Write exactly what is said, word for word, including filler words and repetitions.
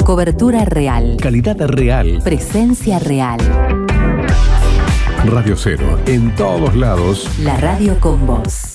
Cobertura real. Calidad real. Presencia real. Radio Cero, en todos lados. La radio con vos.